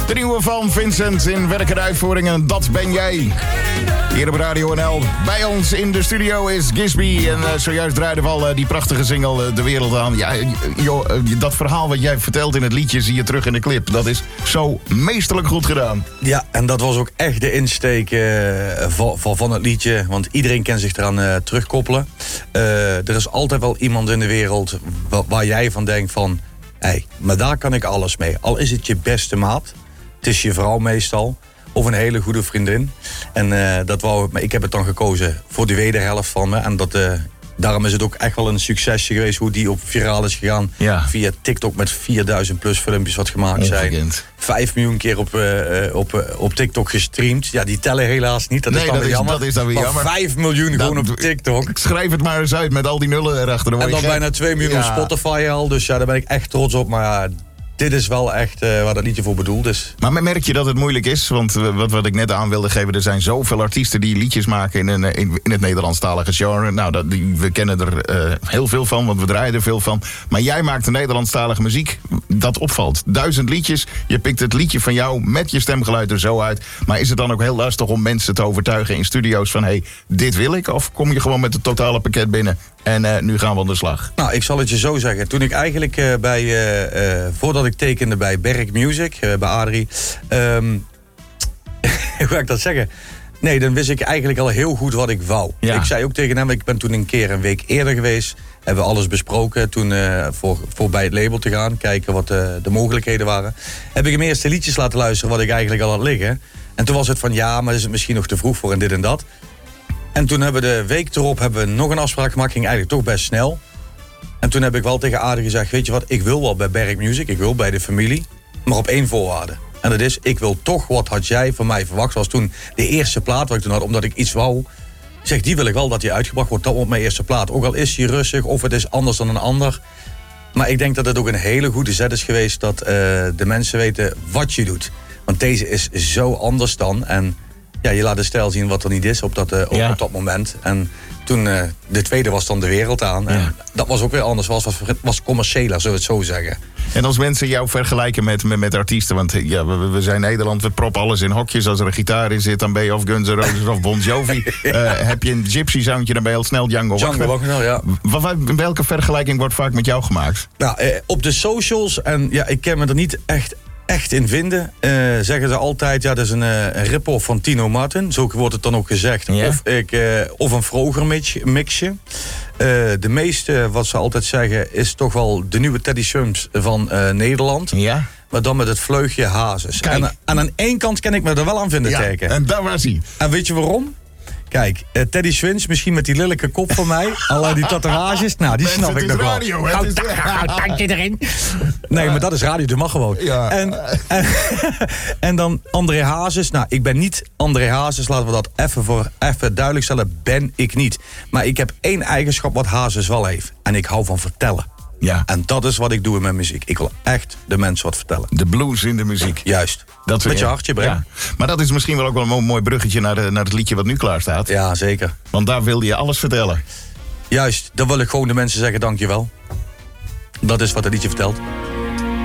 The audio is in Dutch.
De nieuwe van Vincent in werkende uitvoering en dat ben jij. Hier op Radio NL. Bij ons in de studio is Gisby. En zojuist draaiden we al die prachtige single De Wereld aan. Ja, joh, dat verhaal wat jij vertelt in het liedje zie je terug in de clip. Dat is zo meesterlijk goed gedaan. Ja, en dat was ook echt de insteek van het liedje. Want iedereen kan zich eraan terugkoppelen. Er is altijd wel iemand in de wereld waar jij van denkt van... Hé, maar daar kan ik alles mee. Al is het je beste maat. Het is je vrouw meestal. Of een hele goede vriendin. En maar ik heb het dan gekozen voor de wederhelft van me. En daarom is het ook echt wel een succesje geweest hoe die op viraal is gegaan. Ja. Via TikTok met 4000 plus filmpjes wat gemaakt zijn. 5 miljoen keer op TikTok gestreamd. Ja, die tellen helaas niet. Dat is dan weer jammer. 5 miljoen gewoon op TikTok. Schrijf het maar eens uit met al die nullen erachter. En dan bijna 2 miljoen op Spotify al. Dus ja, daar ben ik echt trots op. Maar dit is wel echt waar dat liedje voor bedoeld is. Maar merk je dat het moeilijk is? Want wat ik net aan wilde geven... er zijn zoveel artiesten die liedjes maken in het Nederlandstalige genre. Nou, we kennen er heel veel van, want we draaien er veel van. Maar jij maakt de Nederlandstalige muziek dat opvalt. 1000 liedjes, je pikt het liedje van jou met je stemgeluid er zo uit. Maar is het dan ook heel lastig om mensen te overtuigen in studio's van... hey, dit wil ik? Of kom je gewoon met het totale pakket binnen en nu gaan we aan de slag? Nou, ik zal het je zo zeggen. Toen ik eigenlijk voordat ik tekende bij Berk Music, bij Adrie. Hoe ga ik dat zeggen? Nee, dan wist ik eigenlijk al heel goed wat ik wou. Ja. Ik zei ook tegen hem, ik ben toen een keer een week eerder geweest. Hebben we alles besproken toen voor bij het label te gaan. Kijken wat de mogelijkheden waren. Heb ik hem eerst de liedjes laten luisteren wat ik eigenlijk al had liggen. En toen was het van ja, maar is het misschien nog te vroeg voor en dit en dat. En toen hebben we de week erop nog een afspraak gemaakt. Ging eigenlijk toch best snel. En toen heb ik wel tegen Adrie gezegd, weet je wat, ik wil wel bij Berk Music, ik wil bij de familie, maar op 1 voorwaarde. En dat is, ik wil toch, wat had jij van mij verwacht, was toen de eerste plaat wat ik toen had, omdat ik iets wou. Zeg, die wil ik wel dat die uitgebracht wordt, dat wordt mijn eerste plaat. Ook al is die rustig, of het is anders dan een ander. Maar ik denk dat het ook een hele goede zet is geweest, dat de mensen weten wat je doet. Want deze is zo anders dan, en ja, je laat de stijl zien wat er niet is op dat moment. En toen, de tweede was dan De Wereld aan. En ja. Dat was ook weer anders, was commerciëler, zullen we het zo zeggen. En als mensen jou vergelijken met artiesten, want ja, we zijn Nederland, we proppen alles in hokjes. Als er een gitaar in zit, dan ben je of Guns N' Roses of Bon Jovi. Heb je een gypsy soundje, dan ben je al snel Django Wagner. Ja. Welke vergelijking wordt vaak met jou gemaakt? Nou, op de socials, en ja, ik ken me er niet echt in vinden, zeggen ze altijd, ja, dat is een rip-off van Tino Martin. Zo wordt het dan ook gezegd. Yeah. Of een vroeger mixje. De meeste, wat ze altijd zeggen, is toch wel de nieuwe Teddy Swims van Nederland. Ja. Maar dan met het vleugje Hazes. En aan één kant kan ik me er wel aan vinden kijken. En daar was hij. En weet je waarom? Kijk, Teddy Swins, misschien met die lelijke kop van mij. Allerlei die tatoeages. Nou, die snap ik nog wel. Radio, tandje erin. Nee, maar dat is radio, dat mag gewoon. Ja. En dan André Hazes. Nou, ik ben niet André Hazes. Laten we dat even duidelijk stellen. Ben ik niet. Maar ik heb 1 eigenschap wat Hazes wel heeft. En ik hou van vertellen. Ja. En dat is wat ik doe in mijn muziek. Ik wil echt de mensen wat vertellen. De blues in de muziek. Juist. Dat met je hartje brengen. Ja. Maar dat is misschien wel ook wel een mooi bruggetje naar het liedje wat nu klaar staat. Ja, zeker. Want daar wilde je alles vertellen. Juist. Dan wil ik gewoon de mensen zeggen dankjewel. Dat is wat het liedje vertelt.